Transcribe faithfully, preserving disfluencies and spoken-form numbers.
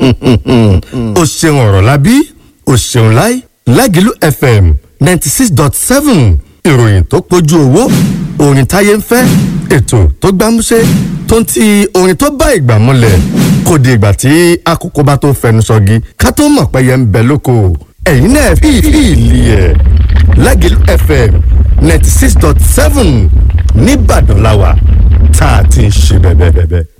o ṣeun ọ̀rọ̀ lábí o ṣeun láì Lágìlú F M ninety six dot seven ìròyìn tó pójú owó orin táyé ń fẹ́ ètò tó gbámúṣé tó ń ti orin tó bá ìgbà múlẹ̀ kò di ìgbà tí àkókò bá tó fẹnu sọgi ká tó mọ̀ pé yẹn ń bẹ lóko ẹ̀yin náà fi ìlì ẹ̀ Lágìlú F M ninety six dot seven nìbàdàn làwà tá a ti ń ṣe bẹ́ẹ̀ bẹ́ẹ̀ bẹ́ẹ̀.